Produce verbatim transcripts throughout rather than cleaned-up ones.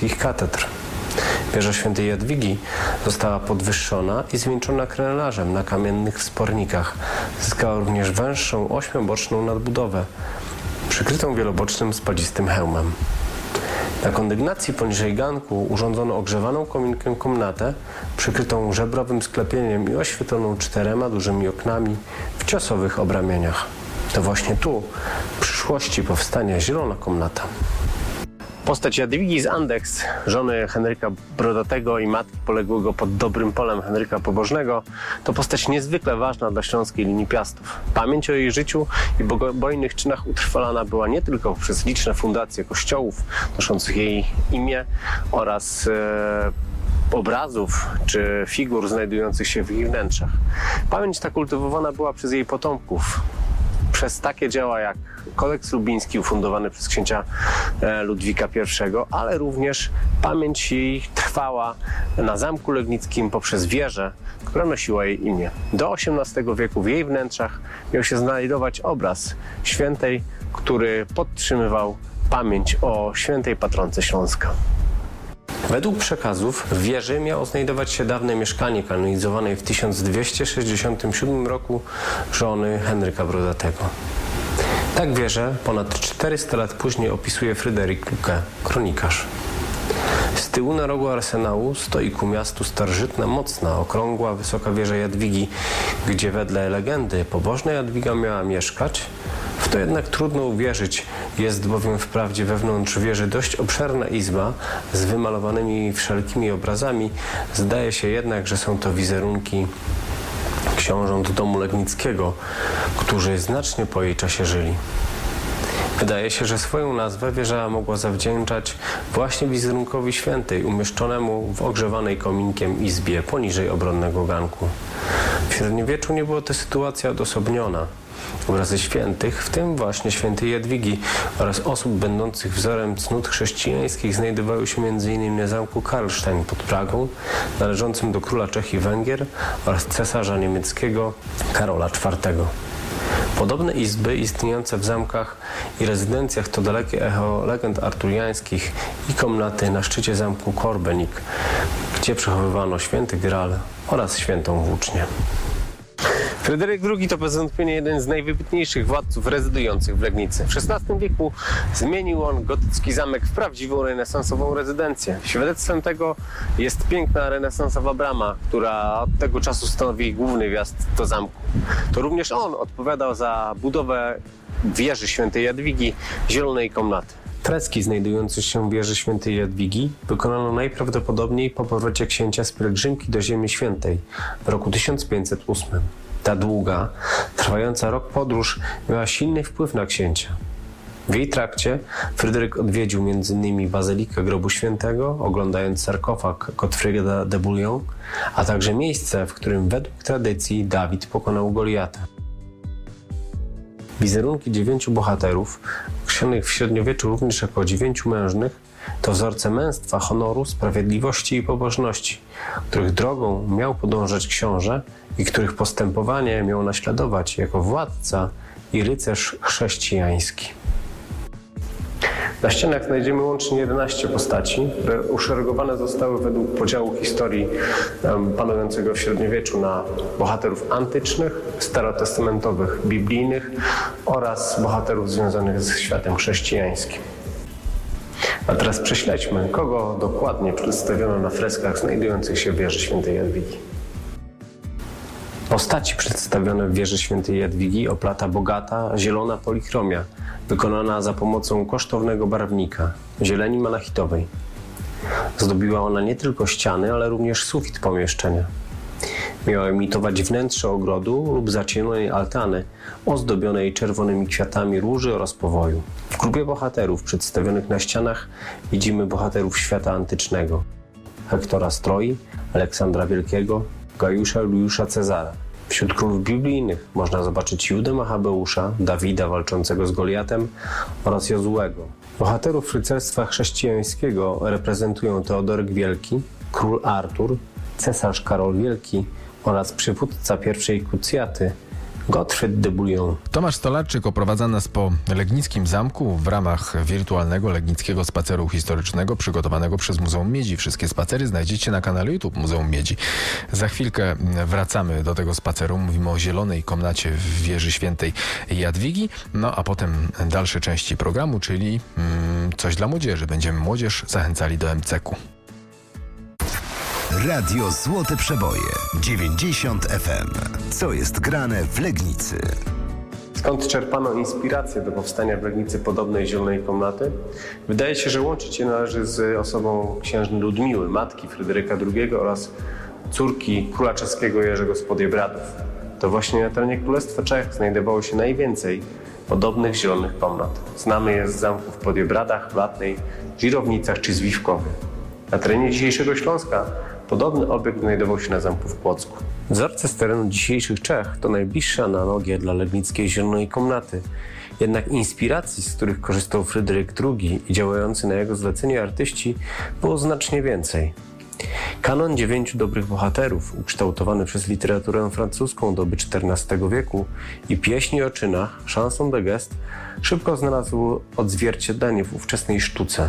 polskich katedr. Wieża świętej Jadwigi została podwyższona i zwieńczona krenellażem na kamiennych wspornikach. Zyskała również węższą, ośmioboczną nadbudowę, przykrytą wielobocznym spadzistym hełmem. Na kondygnacji poniżej ganku urządzono ogrzewaną kominkiem komnatę, przykrytą żebrowym sklepieniem i oświetloną czterema dużymi oknami w ciosowych obramieniach. To właśnie tu w przyszłości powstanie zielona komnata. Postać Jadwigi z Andechs, żony Henryka Brodatego i matki poległego pod Dobrym Polem Henryka Pobożnego, to postać niezwykle ważna dla śląskiej linii Piastów. Pamięć o jej życiu i bogobojnych czynach utrwalana była nie tylko przez liczne fundacje kościołów noszących jej imię oraz e, obrazów czy figur znajdujących się w ich wnętrzach. Pamięć ta kultywowana była przez jej potomków, przez takie dzieła jak Kodeks Lubiński ufundowany przez księcia Ludwika pierwszego, ale również pamięć jej trwała na Zamku Legnickim poprzez wieżę, która nosiła jej imię. Do osiemnastego wieku w jej wnętrzach miał się znajdować obraz świętej, który podtrzymywał pamięć o świętej patronce Śląska. Według przekazów w wieży miało znajdować się dawne mieszkanie kanonizowanej w tysiąc dwieście sześćdziesiątym siódmym roku żony Henryka Brodatego. Tak wieżę ponad czterysta lat później opisuje Fryderyk Lucke, kronikarz. Z tyłu na rogu arsenału stoi ku miastu starożytna, mocna, okrągła, wysoka wieża Jadwigi, gdzie wedle legendy pobożna Jadwiga miała mieszkać. W to jednak trudno uwierzyć, jest bowiem wprawdzie wewnątrz wieży dość obszerna izba z wymalowanymi wszelkimi obrazami. Zdaje się jednak, że są to wizerunki książąt domu legnickiego, którzy znacznie po jej czasie żyli. Wydaje się, że swoją nazwę wieża mogła zawdzięczać właśnie wizerunkowi świętej umieszczonemu w ogrzewanej kominkiem izbie poniżej obronnego ganku. W średniowieczu nie była to sytuacja odosobniona. Obrazy świętych, w tym właśnie świętej Jadwigi oraz osób będących wzorem cnót chrześcijańskich znajdowały się między innymi na zamku Karlstein pod Pragą, należącym do króla Czech i Węgier oraz cesarza niemieckiego Karola czwartego. Podobne izby istniejące w zamkach i rezydencjach to dalekie echo legend arturiańskich i komnaty na szczycie zamku Korbenik, gdzie przechowywano święty Graal oraz świętą włócznię. Fryderyk drugi to bez wątpienia jeden z najwybitniejszych władców rezydujących w Legnicy. W szesnastym wieku zmienił on gotycki zamek w prawdziwą renesansową rezydencję. Świadectwem tego jest piękna renesansowa brama, która od tego czasu stanowi główny wjazd do zamku. To również on odpowiadał za budowę wieży świętej Jadwigi, zielonej komnaty. Freski znajdujące się w wieży świętej Jadwigi wykonano najprawdopodobniej po powrocie księcia z pielgrzymki do Ziemi Świętej w roku tysiąc pięćset ósmym. Ta długa, trwająca rok podróż miała silny wpływ na księcia. W jej trakcie Fryderyk odwiedził między innymi Bazylikę Grobu Świętego, oglądając sarkofag Godfrida de Bouillon, a także miejsce, w którym według tradycji Dawid pokonał Goliata. Wizerunki dziewięciu bohaterów, określonych w średniowieczu również jako dziewięciu mężnych, to wzorce męstwa, honoru, sprawiedliwości i pobożności, których drogą miał podążać książę i których postępowanie miał naśladować jako władca i rycerz chrześcijański. Na ścianach znajdziemy łącznie jedenaście postaci, które uszeregowane zostały według podziału historii panującego w średniowieczu na bohaterów antycznych, starotestamentowych, biblijnych oraz bohaterów związanych z światem chrześcijańskim. A teraz prześledźmy, kogo dokładnie przedstawiono na freskach znajdujących się w wieży świętej Jadwigi. Postaci przedstawione w wieży świętej Jadwigi oplata bogata, zielona polichromia, wykonana za pomocą kosztownego barwnika, zieleni malachitowej. Zdobiła ona nie tylko ściany, ale również sufit pomieszczenia. Miała imitować wnętrze ogrodu lub zacienionej altany, ozdobionej czerwonymi kwiatami róży oraz powoju. W grupie bohaterów przedstawionych na ścianach widzimy bohaterów świata antycznego: Hektora z Troi, Aleksandra Wielkiego, Gajusza Juliusza Cezara. Wśród królów biblijnych można zobaczyć Judę Machabeusza, Dawida walczącego z Goliatem oraz Jozuego. Bohaterów rycerstwa chrześcijańskiego reprezentują Teodoryk Wielki, król Artur, cesarz Karol Wielki oraz przywódca pierwszej krucjaty, Gottfried de Bouillon. Tomasz Stolarczyk oprowadza nas po Legnickim Zamku w ramach wirtualnego Legnickiego Spaceru Historycznego przygotowanego przez Muzeum Miedzi. Wszystkie spacery znajdziecie na kanale YouTube Muzeum Miedzi. Za chwilkę wracamy do tego spaceru. Mówimy o zielonej komnacie w wieży świętej Jadwigi. No a potem dalsze części programu, czyli mm, coś dla młodzieży. Będziemy młodzież zachęcali do em ce ku. Radio Złote Przeboje dziewięćdziesiąt F M. Co jest grane w Legnicy? Skąd czerpano inspirację do powstania w Legnicy podobnej zielonej komnaty? Wydaje się, że łączyć się należy z osobą księżny Ludmiły, matki Fryderyka drugiego oraz córki króla czeskiego Jerzego z Podziebradów. To właśnie na terenie Królestwa Czech znajdowało się najwięcej podobnych zielonych komnat. Znamy je z zamków w Podziebradach, Blatnej, Żirownicach czy Zwiwkowie. Na terenie dzisiejszego Śląska podobny obiekt znajdował się na zamku w Płocku. Wzorce z terenu dzisiejszych Czech to najbliższa analogia dla legnickiej zielonej komnaty. Jednak inspiracji, z których korzystał Fryderyk drugi i działający na jego zlecenie artyści, było znacznie więcej. Kanon dziewięciu dobrych bohaterów, ukształtowany przez literaturę francuską doby czternastego wieku i pieśni o czynach, chanson de geste, szybko znalazł odzwierciedlenie w ówczesnej sztuce.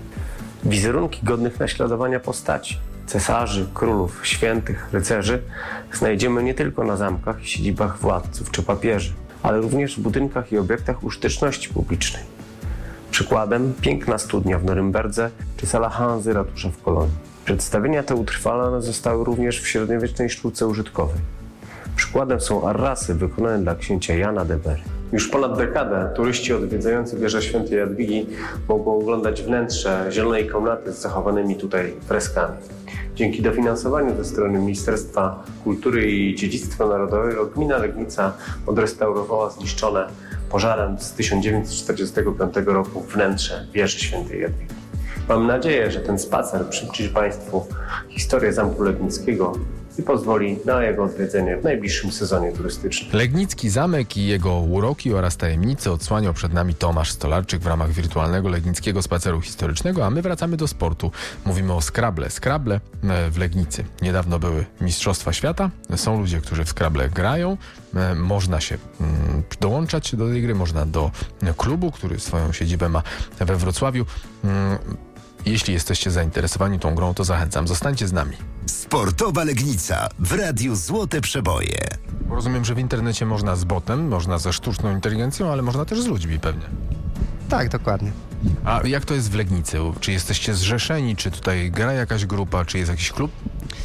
Wizerunki godnych naśladowania postaci, cesarzy, królów, świętych, rycerzy znajdziemy nie tylko na zamkach i siedzibach władców czy papieży, ale również w budynkach i obiektach użyteczności publicznej. Przykładem piękna studnia w Norymberdze czy sala Hanzy ratusza w Kolonii. Przedstawienia te utrwalane zostały również w średniowiecznej sztuce użytkowej. Przykładem są arrasy wykonane dla księcia Jana de Berry. Już ponad dekadę turyści odwiedzający wieżę świętej Jadwigi mogą oglądać wnętrze zielonej komnaty z zachowanymi tutaj freskami. Dzięki dofinansowaniu ze strony Ministerstwa Kultury i Dziedzictwa Narodowego gmina Legnica odrestaurowała zniszczone pożarem z tysiąc dziewięćset czterdziestego piątego roku wnętrze wieży świętej Jadwigi. Mam nadzieję, że ten spacer przybliży Państwu historię Zamku Legnickiego i pozwoli na jego odwiedzenie w najbliższym sezonie turystycznym. Legnicki Zamek i jego uroki oraz tajemnice odsłaniał przed nami Tomasz Stolarczyk w ramach wirtualnego Legnickiego Spaceru Historycznego, a my wracamy do sportu. Mówimy o Scrabble. Scrabble w Legnicy. Niedawno były Mistrzostwa Świata. Są ludzie, którzy w Scrabble grają. Można się mm, dołączać do tej gry, można do klubu, który swoją siedzibę ma we Wrocławiu. Mm, Jeśli jesteście zainteresowani tą grą, to zachęcam. Zostańcie z nami. Sportowa Legnica w Radiu Złote Przeboje. Rozumiem, że w internecie można z botem, można ze sztuczną inteligencją, ale można też z ludźmi pewnie. Tak, dokładnie. A jak to jest w Legnicy? Czy jesteście zrzeszeni? Czy tutaj gra jakaś grupa? Czy jest jakiś klub?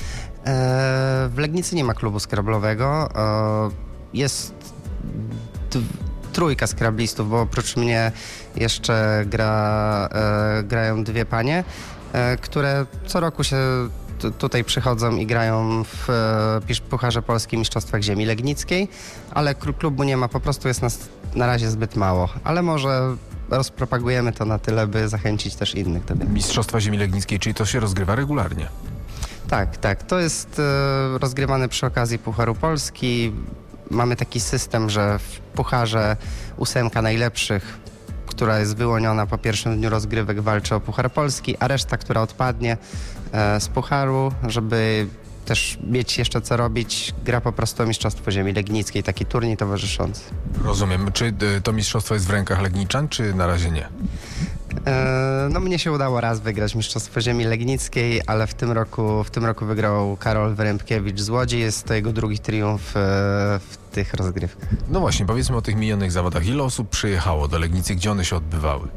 E, w Legnicy nie ma klubu skrablowego. E, jest d- trójka skrablistów, bo oprócz mnie jeszcze gra, e, grają dwie panie, e, które co roku się t- tutaj przychodzą i grają w e, Pucharze Polski Mistrzostwach Ziemi Legnickiej, ale klubu nie ma, po prostu jest nas na razie zbyt mało, ale może rozpropagujemy to na tyle, by zachęcić też innych do tego. Mistrzostwa Ziemi Legnickiej, czyli to się rozgrywa regularnie? Tak, tak. To jest e, rozgrywane przy okazji Pucharu Polski. Mamy taki system, że w pucharze ósemka najlepszych, która jest wyłoniona po pierwszym dniu rozgrywek, walczy o Puchar Polski, a reszta, która odpadnie e, z pucharu, żeby też mieć jeszcze co robić, gra po prostu o Mistrzostwo Ziemi Legnickiej, taki turniej towarzyszący. Rozumiem. Czy y, to mistrzostwo jest w rękach Legniczan, czy na razie nie? E, no mnie się udało raz wygrać Mistrzostwo Ziemi Legnickiej, ale w tym roku, w tym roku wygrał Karol Wyrębkiewicz z Łodzi. Jest to jego drugi triumf e, w tych rozgrywkach. No właśnie, powiedzmy o tych minionych zawodach. Ile osób przyjechało do Legnicy? Gdzie one się odbywały?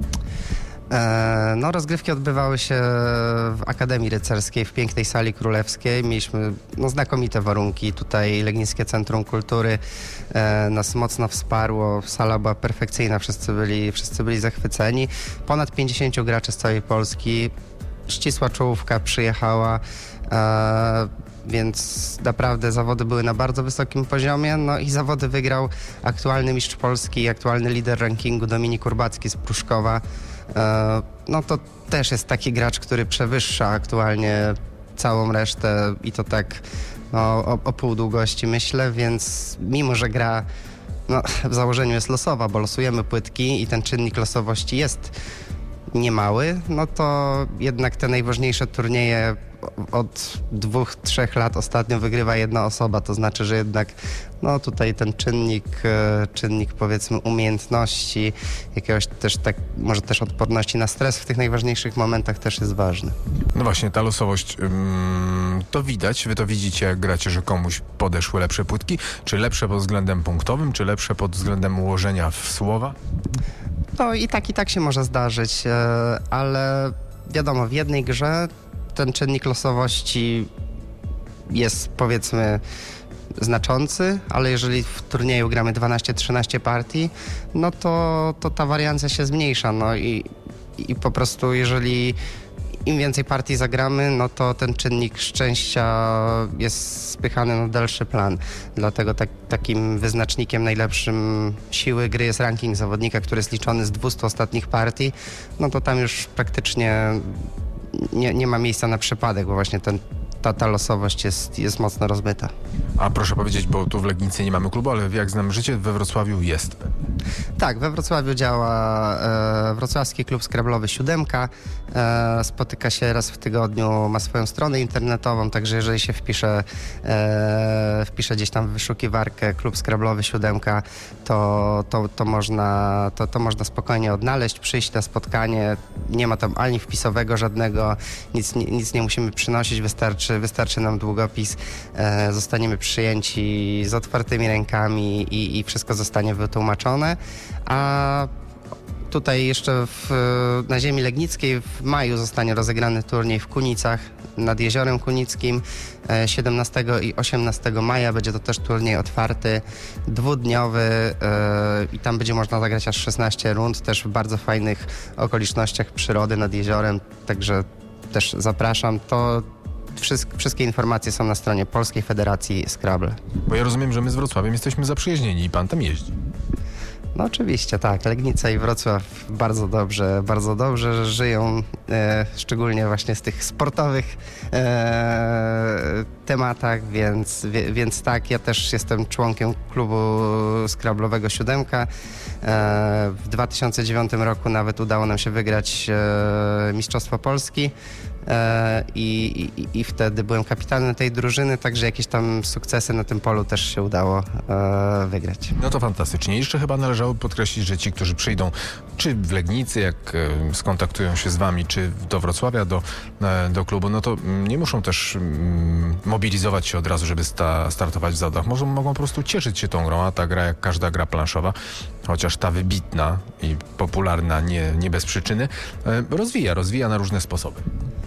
E, no rozgrywki odbywały się w Akademii Rycerskiej, w pięknej sali królewskiej. Mieliśmy no, znakomite warunki. Tutaj Legnickie Centrum Kultury e, nas mocno wsparło. Sala była perfekcyjna, wszyscy byli, wszyscy byli zachwyceni. Ponad pięćdziesięciu graczy z całej Polski. Ścisła czołówka przyjechała, e, więc naprawdę zawody były na bardzo wysokim poziomie. No i zawody wygrał aktualny mistrz Polski i aktualny lider rankingu Dominik Urbacki z Pruszkowa. No to też jest taki gracz, który przewyższa aktualnie całą resztę i to tak no, o, o pół długości myślę, więc mimo, że gra no, w założeniu jest losowa, bo losujemy płytki i ten czynnik losowości jest niemały, no to jednak te najważniejsze turnieje od dwóch, trzech lat ostatnio wygrywa jedna osoba, to znaczy, że jednak no tutaj ten czynnik, e, czynnik powiedzmy umiejętności, jakiegoś też tak, może też odporności na stres w tych najważniejszych momentach też jest ważny. No właśnie, ta losowość, ym, to widać, wy to widzicie, jak gracie, że komuś podeszły lepsze płytki, czy lepsze pod względem punktowym, czy lepsze pod względem ułożenia w słowa? No i tak, i tak się może zdarzyć, e, ale wiadomo, w jednej grze ten czynnik losowości jest powiedzmy znaczący, ale jeżeli w turnieju gramy dwanaście trzynaście partii, no to, to ta wariancja się zmniejsza. No i, i po prostu jeżeli im więcej partii zagramy, no to ten czynnik szczęścia jest spychany na dalszy plan. Dlatego tak, takim wyznacznikiem najlepszym siły gry jest ranking zawodnika, który jest liczony z dwustu ostatnich partii. No to tam już praktycznie nie, nie ma miejsca na przypadek, bo właśnie ten, ta, ta losowość jest, jest mocno rozmyta. A proszę powiedzieć, bo tu w Legnicy nie mamy klubu, ale jak znam życie, we Wrocławiu jest. Tak, we Wrocławiu działa e, Wrocławski Klub Skrablowy Siódemka. E, spotyka się raz w tygodniu, ma swoją stronę internetową, także jeżeli się wpisze, e, wpisze gdzieś tam w wyszukiwarkę Klub Skrablowy Siódemka, to, to, to, można, to, to można spokojnie odnaleźć, przyjść na spotkanie. Nie ma tam ani wpisowego żadnego, nic, nic nie musimy przynosić, wystarczy, wystarczy nam długopis, e, zostaniemy przyjęci z otwartymi rękami i, i wszystko zostanie wytłumaczone. A tutaj jeszcze w, na ziemi legnickiej w maju zostanie rozegrany turniej w Kunicach nad Jeziorem Kunickim. siedemnastego i osiemnastego maja będzie to też turniej otwarty, dwudniowy i tam będzie można zagrać aż szesnaście rund, też w bardzo fajnych okolicznościach przyrody nad jeziorem, także też zapraszam. To Wszystkie, wszystkie informacje są na stronie Polskiej Federacji Scrabble. Bo ja rozumiem, że my z Wrocławiem jesteśmy zaprzyjaźnieni i pan tam jeździ. No oczywiście, tak. Legnica i Wrocław bardzo dobrze, bardzo dobrze żyją, e, szczególnie właśnie z tych sportowych e, tematach, więc, wie, więc tak, ja też jestem członkiem klubu skrablowego Siódemka. E, w dwa tysiące dziewiątym roku nawet udało nam się wygrać e, Mistrzostwo Polski. I, i, i wtedy byłem kapitanem tej drużyny, także jakieś tam sukcesy na tym polu też się udało e, wygrać. No to fantastycznie. Jeszcze chyba należało podkreślić, że ci, którzy przyjdą czy w Legnicy, jak e, skontaktują się z wami, czy do Wrocławia, do, e, do klubu, no to m, nie muszą też m, mobilizować się od razu, żeby sta, startować w zawodach. Mogą, mogą po prostu cieszyć się tą grą, a ta gra, jak każda gra planszowa, chociaż ta wybitna i popularna nie, nie bez przyczyny, e, rozwija, rozwija na różne sposoby.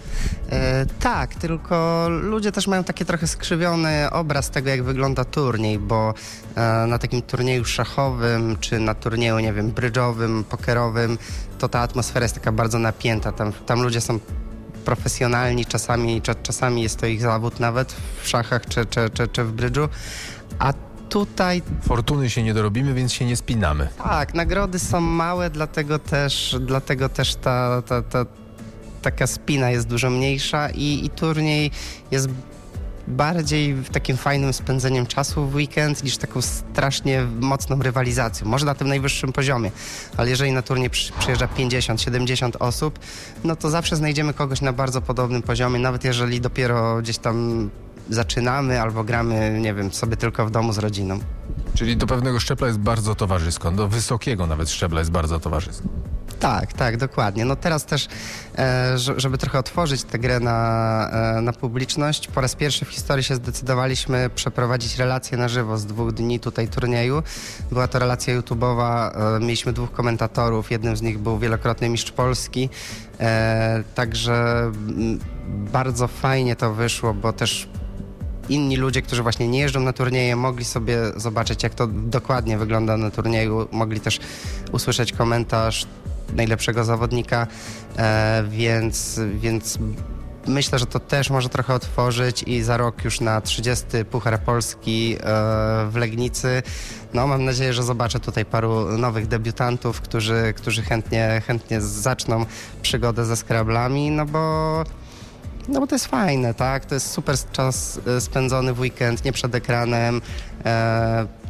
E, tak, tylko ludzie też mają taki trochę skrzywiony obraz tego, jak wygląda turniej, bo e, na takim turnieju szachowym, czy na turnieju, nie wiem, brydżowym, pokerowym, to ta atmosfera jest taka bardzo napięta. Tam, tam ludzie są profesjonalni, czasami, czasami jest to ich zawód nawet w szachach, czy, czy, czy, czy w brydżu, a tutaj... Fortuny się nie dorobimy, więc się nie spinamy. Tak, nagrody są małe, dlatego też, dlatego też ta, ta, ta taka spina jest dużo mniejsza i, i turniej jest bardziej takim fajnym spędzeniem czasu w weekend niż taką strasznie mocną rywalizacją. Może na tym najwyższym poziomie, ale jeżeli na turniej przy, przyjeżdża pięćdziesiąt siedemdziesiąt osób, no to zawsze znajdziemy kogoś na bardzo podobnym poziomie, nawet jeżeli dopiero gdzieś tam zaczynamy albo gramy, nie wiem, sobie tylko w domu z rodziną. Czyli do pewnego szczebla jest bardzo towarzysko, do wysokiego nawet szczebla jest bardzo towarzysko. Tak, tak, dokładnie. No teraz też, e, żeby trochę otworzyć tę grę na, e, na publiczność, po raz pierwszy w historii się zdecydowaliśmy przeprowadzić relację na żywo z dwóch dni tutaj turnieju. Była to relacja YouTube'owa, e, mieliśmy dwóch komentatorów, jednym z nich był wielokrotny mistrz Polski, e, także m, bardzo fajnie to wyszło, bo też inni ludzie, którzy właśnie nie jeżdżą na turnieje, mogli sobie zobaczyć, jak to dokładnie wygląda na turnieju, mogli też usłyszeć komentarz najlepszego zawodnika, e, więc, więc myślę, że to też może trochę otworzyć i za rok już na trzydziesty Puchar Polski e, w Legnicy. No, mam nadzieję, że zobaczę tutaj paru nowych debiutantów, którzy, którzy chętnie, chętnie zaczną przygodę ze Scrabblami, no bo No bo to jest fajne, tak? To jest super czas spędzony w weekend, nie przed ekranem. E,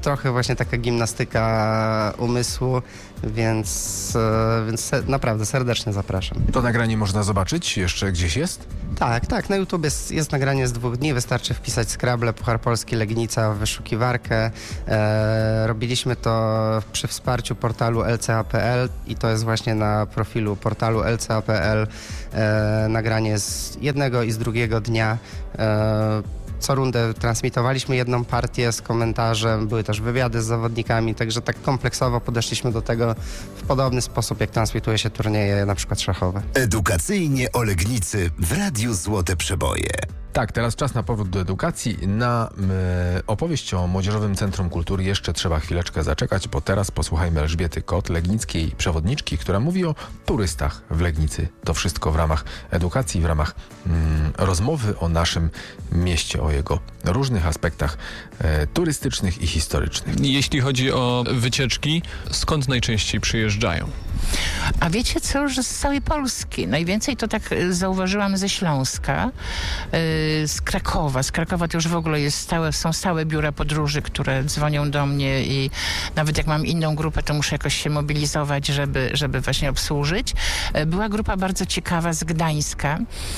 trochę właśnie taka gimnastyka umysłu, więc, e, więc se, naprawdę serdecznie zapraszam. To nagranie można zobaczyć? Jeszcze gdzieś jest? Tak, tak, na YouTube jest, jest nagranie z dwóch dni, wystarczy wpisać Scrabble, Puchar Polski Legnica w wyszukiwarkę. E, robiliśmy to przy wsparciu portalu L C A kropka P L i to jest właśnie na profilu portalu L C A kropka P L e, nagranie z jednego i z drugiego dnia. E, Co rundę transmitowaliśmy jedną partię z komentarzem, były też wywiady z zawodnikami, także tak kompleksowo podeszliśmy do tego w podobny sposób, jak transmituje się turnieje na przykład szachowe. Edukacyjnie o Legnicy w Radiu Złote Przeboje. Tak, teraz czas na powrót do edukacji. Na e, opowieść o Młodzieżowym Centrum Kultury jeszcze trzeba chwileczkę zaczekać, bo teraz posłuchajmy Elżbiety Kot, legnickiej przewodniczki, która mówi o turystach w Legnicy. To wszystko w ramach edukacji, w ramach mm, rozmowy o naszym mieście, o jego różnych aspektach e, turystycznych i historycznych. Jeśli chodzi o wycieczki, skąd najczęściej przyjeżdżają? A wiecie co, że z całej Polski. Najwięcej to tak y, zauważyłam ze Śląska, y, z Krakowa. Z Krakowa to już w ogóle jest stałe, są stałe biura podróży, które dzwonią do mnie i nawet jak mam inną grupę, to muszę jakoś się mobilizować, żeby, żeby właśnie obsłużyć. Y, była grupa bardzo ciekawa z Gdańska.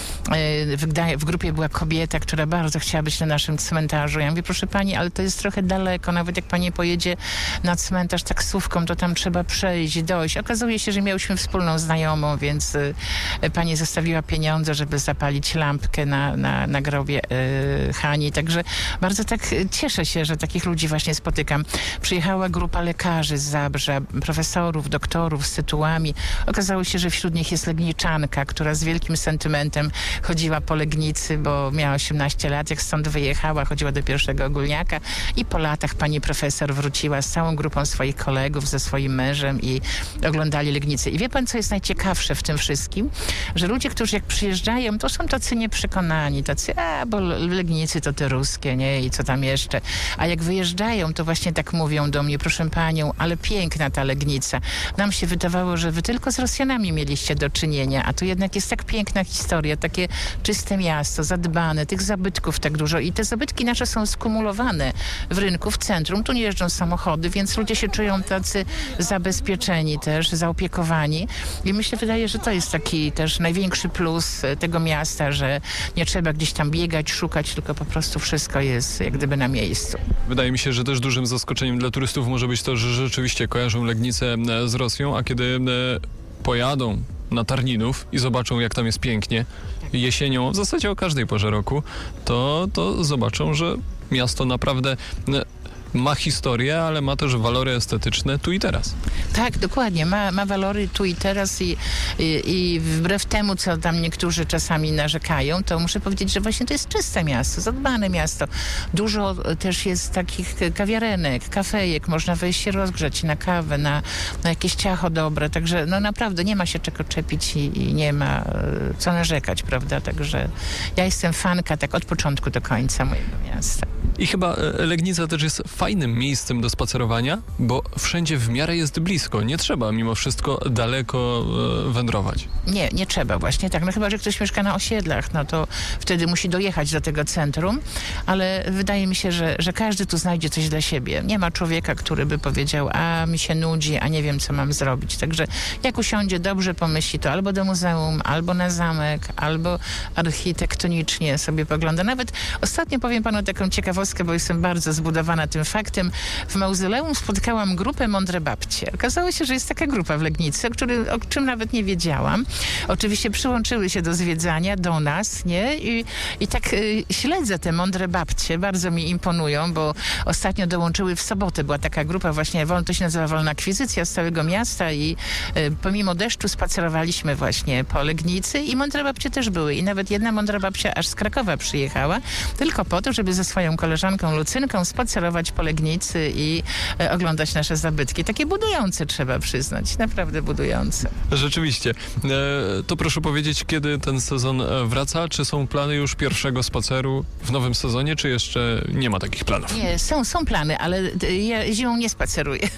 Y, w, Gdań- w grupie była kobieta, która bardzo chciała być na naszym cmentarzu. Ja mówię, proszę pani, ale to jest trochę daleko. Nawet jak pani pojedzie na cmentarz taksówką, to tam trzeba przejść, dojść. Okazuje się, że miałyśmy wspólną znajomą, więc y, pani zostawiła pieniądze, żeby zapalić lampkę na, na, na grobie y, Hani. Także bardzo tak y, cieszę się, że takich ludzi właśnie spotykam. Przyjechała grupa lekarzy z Zabrza, profesorów, doktorów z tytułami. Okazało się, że wśród nich jest Legniczanka, która z wielkim sentymentem chodziła po Legnicy, bo miała osiemnaście lat, jak stąd wyjechała, chodziła do pierwszego ogólniaka i po latach pani profesor wróciła z całą grupą swoich kolegów, ze swoim mężem i oglądali Legnicę. I wie pan, co jest najciekawsze w tym wszystkim? Że ludzie, którzy jak przyjeżdżają, to są tacy nieprzekonani, tacy, a, bo Legnicy to te ruskie, nie? I co tam jeszcze? A jak wyjeżdżają, to właśnie tak mówią do mnie, proszę panią, ale piękna ta Legnica. Nam się wydawało, że wy tylko z Rosjanami mieliście do czynienia, a tu jednak jest tak piękna historia, takie czyste miasto, zadbane, tych zabytków tak dużo i te zabytki nasze są skumulowane w rynku, w centrum. Tu nie jeżdżą samochody, więc ludzie się czują tacy zabezpieczeni też, zaopiekowani. I myślę, wydaje, że to jest taki też największy plus tego miasta, że nie trzeba gdzieś tam biegać, szukać, tylko po prostu wszystko jest jak gdyby na miejscu. Wydaje mi się, że też dużym zaskoczeniem dla turystów może być to, że rzeczywiście kojarzą Legnicę e, z Rosją, a kiedy e, pojadą na Tarninów i zobaczą, jak tam jest pięknie jesienią, w zasadzie o każdej porze roku, to, to zobaczą, że miasto naprawdę e, ma historię, ale ma też walory estetyczne tu i teraz. Tak, dokładnie. Ma, ma walory tu i teraz i, i, i wbrew temu, co tam niektórzy czasami narzekają, to muszę powiedzieć, że właśnie to jest czyste miasto, zadbane miasto. Dużo też jest takich kawiarenek, kafejek, można wejść się rozgrzać na kawę, na, na jakieś ciacho dobre, także no naprawdę nie ma się czego czepić i, i nie ma co narzekać, prawda? Także ja jestem fanka tak od początku do końca mojego miasta. I chyba Legnica też jest fajnym miejscem do spacerowania, bo wszędzie w miarę jest blisko. Nie trzeba mimo wszystko daleko e, wędrować. Nie, nie trzeba właśnie tak. No chyba, że ktoś mieszka na osiedlach, no to wtedy musi dojechać do tego centrum, ale wydaje mi się, że, że każdy tu znajdzie coś dla siebie. Nie ma człowieka, który by powiedział, a mi się nudzi, a nie wiem, co mam zrobić. Także jak usiądzie, dobrze pomyśli, to albo do muzeum, albo na zamek, albo architektonicznie sobie pogląda. Nawet ostatnio powiem panu taką ciekawostkę, bo jestem bardzo zbudowana tym faktem. W mauzoleum spotkałam grupę Mądre Babcie. Okazało się, że jest taka grupa w Legnicy, o, który, o czym nawet nie wiedziałam. Oczywiście przyłączyły się do zwiedzania, do nas, nie? I, i tak y, śledzę te Mądre Babcie. Bardzo mi imponują, bo ostatnio dołączyły w sobotę. Była taka grupa właśnie, to się nazywa Wolna Akwizycja z całego miasta i y, pomimo deszczu spacerowaliśmy właśnie po Legnicy i Mądre Babcie też były. I nawet jedna Mądra Babcia aż z Krakowa przyjechała, tylko po to, żeby ze swoją koleżanką Lucynką spacerować po Legnicy i e, oglądać nasze zabytki. Takie budujące, trzeba przyznać. Naprawdę budujące. Rzeczywiście. E, to proszę powiedzieć, kiedy ten sezon wraca? Czy są plany już pierwszego spaceru w nowym sezonie, czy jeszcze nie ma takich planów? Nie, są, są plany, ale ja zimą nie spaceruję.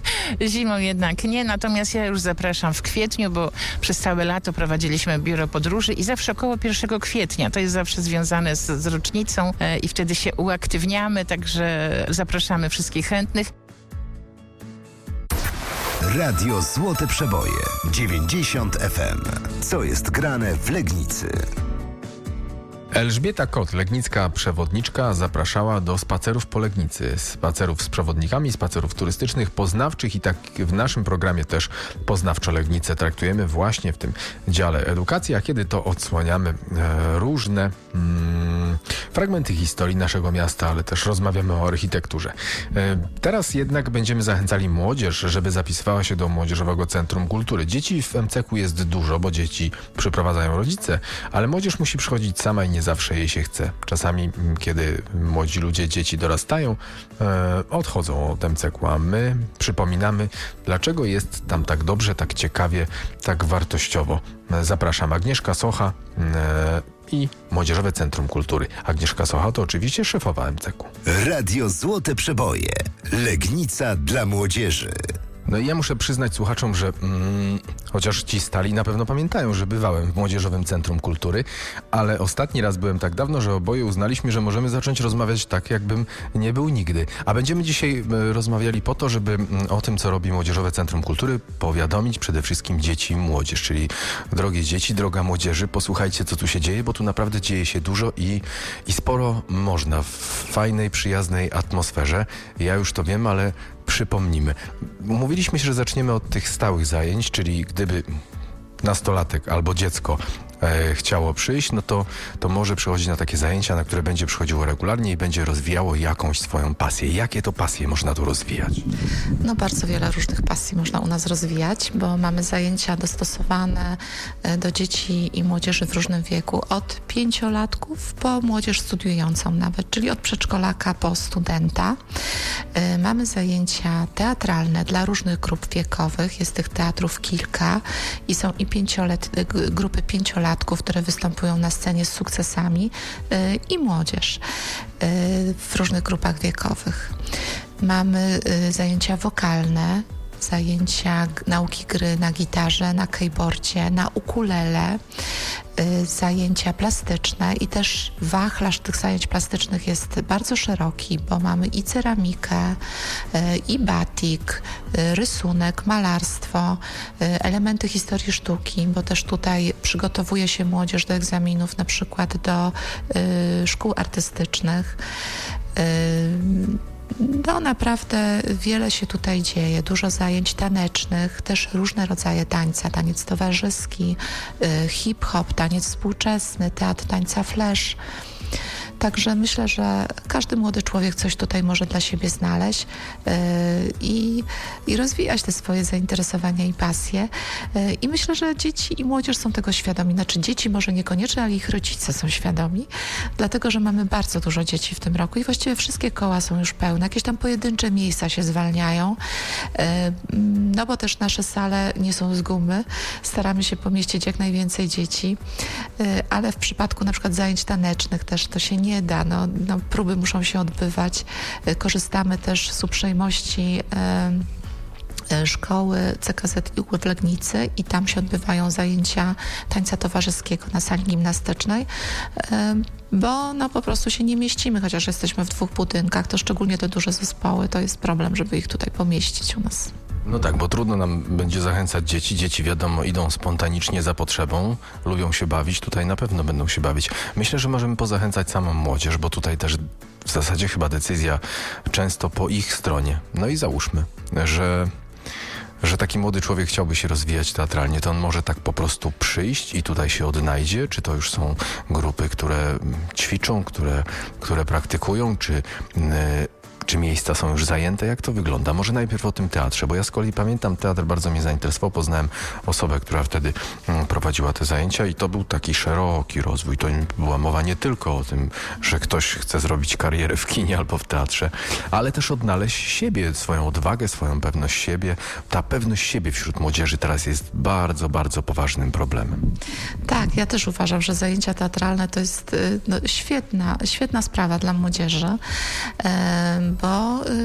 Zimą jednak nie, natomiast ja już zapraszam w kwietniu, bo przez całe lato prowadziliśmy biuro podróży i zawsze około pierwszego kwietnia. To jest zawsze związane z, z rocznicą e, i wtedy się uaktywniamy uaktywniamy, także zapraszamy wszystkich chętnych. Radio Złote Przeboje dziewięćdziesiąt F M. Co jest grane w Legnicy? Elżbieta Kot, legnicka przewodniczka, zapraszała do spacerów po Legnicy. Spacerów z przewodnikami, spacerów turystycznych, poznawczych i tak w naszym programie też poznawczo Legnicę traktujemy właśnie w tym dziale edukacji, a kiedy to odsłaniamy e, różne mm, fragmenty historii naszego miasta, ale też rozmawiamy o architekturze. E, teraz jednak będziemy zachęcali młodzież, żeby zapisywała się do Młodzieżowego Centrum Kultury. Dzieci w M C K-u jest dużo, bo dzieci przyprowadzają rodzice, ale młodzież musi przychodzić sama i nie zawsze jej się chce. Czasami, kiedy młodzi ludzie, dzieci dorastają, e, odchodzą od M C K-u, a my przypominamy, dlaczego jest tam tak dobrze, tak ciekawie, tak wartościowo. Zapraszam, Agnieszka Socha e, i Młodzieżowe Centrum Kultury. Agnieszka Socha to oczywiście szefowa M C K-u. Radio Złote Przeboje. Legnica dla młodzieży. No i ja muszę przyznać słuchaczom, że mm, chociaż ci stali na pewno pamiętają, że bywałem w Młodzieżowym Centrum Kultury, ale ostatni raz byłem tak dawno, że oboje uznaliśmy, że możemy zacząć rozmawiać tak, jakbym nie był nigdy. A będziemy dzisiaj y, rozmawiali po to, żeby y, o tym, co robi Młodzieżowe Centrum Kultury, powiadomić przede wszystkim dzieci i młodzież. Czyli drogie dzieci, droga młodzieży, posłuchajcie, co tu się dzieje, bo tu naprawdę dzieje się dużo i, i sporo można w fajnej, przyjaznej atmosferze. Ja już to wiem, ale przypomnimy. Mówiliśmy, że zaczniemy od tych stałych zajęć, czyli gdyby nastolatek albo dziecko e, chciało przyjść, no to, to może przychodzić na takie zajęcia, na które będzie przychodziło regularnie i będzie rozwijało jakąś swoją pasję. Jakie to pasje można tu rozwijać? No bardzo wiele różnych pasji można u nas rozwijać, bo mamy zajęcia dostosowane do dzieci i młodzieży w różnym wieku, od pięciolatków po młodzież studiującą nawet, czyli od przedszkolaka po studenta. Mamy zajęcia teatralne dla różnych grup wiekowych, jest tych teatrów kilka i są i pięciolet, grupy pięciolatków, które występują na scenie z sukcesami i młodzież w różnych grupach wiekowych. Mamy zajęcia wokalne, zajęcia nauki gry na gitarze, na keyboardzie, na ukulele, y, zajęcia plastyczne i też wachlarz tych zajęć plastycznych jest bardzo szeroki, bo mamy i ceramikę, y, i batik, y, rysunek, malarstwo, y, elementy historii sztuki, bo też tutaj przygotowuje się młodzież do egzaminów, na przykład do y, szkół artystycznych. Y, No naprawdę wiele się tutaj dzieje, dużo zajęć tanecznych, też różne rodzaje tańca, taniec towarzyski, y, hip-hop, taniec współczesny, teatr tańca flash. Także myślę, że każdy młody człowiek coś tutaj może dla siebie znaleźć yy, i, i rozwijać te swoje zainteresowania i pasje. Yy, I myślę, że dzieci i młodzież są tego świadomi. Znaczy dzieci może niekoniecznie, ale ich rodzice są świadomi, dlatego że mamy bardzo dużo dzieci w tym roku i właściwie wszystkie koła są już pełne. Jakieś tam pojedyncze miejsca się zwalniają, yy, no bo też nasze sale nie są z gumy. Staramy się pomieścić jak najwięcej dzieci, yy, ale w przypadku na przykład zajęć tanecznych też to się nie da. No, no, próby muszą się odbywać. Korzystamy też z uprzejmości e, szkoły C K Z I U w Legnicy i tam się odbywają zajęcia tańca towarzyskiego na sali gimnastycznej, e, bo no, po prostu się nie mieścimy, chociaż jesteśmy w dwóch budynkach, to szczególnie te duże zespoły, to jest problem, żeby ich tutaj pomieścić u nas. No tak, bo trudno nam będzie zachęcać dzieci. Dzieci, wiadomo, idą spontanicznie za potrzebą, lubią się bawić, tutaj na pewno będą się bawić. Myślę, że możemy pozachęcać samą młodzież, bo tutaj też w zasadzie chyba decyzja często po ich stronie. No i załóżmy, że, że taki młody człowiek chciałby się rozwijać teatralnie, to on może tak po prostu przyjść i tutaj się odnajdzie, czy to już są grupy, które ćwiczą, które, które praktykują, czy... Yy, Czy miejsca są już zajęte? Jak to wygląda? Może najpierw o tym teatrze, bo ja z kolei pamiętam, teatr bardzo mnie zainteresował. Poznałem osobę, która wtedy mm, prowadziła te zajęcia i to był taki szeroki rozwój. To była mowa nie tylko o tym, że ktoś chce zrobić karierę w kinie albo w teatrze, ale też odnaleźć siebie, swoją odwagę, swoją pewność siebie. Ta pewność siebie wśród młodzieży teraz jest bardzo, bardzo poważnym problemem. Tak, ja też uważam, że zajęcia teatralne to jest no, świetna, świetna sprawa dla młodzieży, bo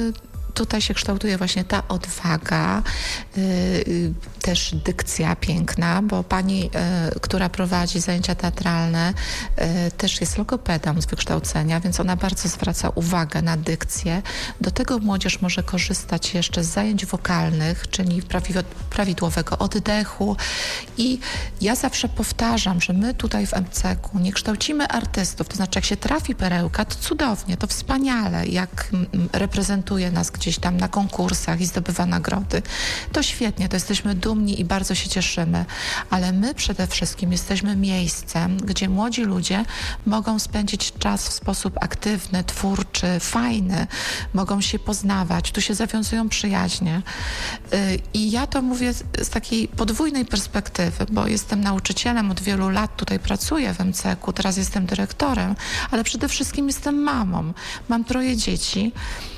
tutaj się kształtuje właśnie ta odwaga, y, y, też dykcja piękna, bo pani, y, która prowadzi zajęcia teatralne, y, też jest logopedą z wykształcenia, więc ona bardzo zwraca uwagę na dykcję. Do tego młodzież może korzystać jeszcze z zajęć wokalnych, czyli prawi- prawidłowego oddechu. I ja zawsze powtarzam, że my tutaj w em ce ku nie kształcimy artystów, to znaczy jak się trafi perełka, to cudownie, to wspaniale, jak mm, reprezentuje nas gdzieś tam na konkursach i zdobywa nagrody. To świetnie, to jesteśmy dumni i bardzo się cieszymy, ale my przede wszystkim jesteśmy miejscem, gdzie młodzi ludzie mogą spędzić czas w sposób aktywny, twórczy, fajny, mogą się poznawać, tu się zawiązują przyjaźnie. Y, I ja to mówię z, z takiej podwójnej perspektywy, bo jestem nauczycielem, od wielu lat tutaj pracuję w em ce ku, teraz jestem dyrektorem, ale przede wszystkim jestem mamą. Mam troje dzieci.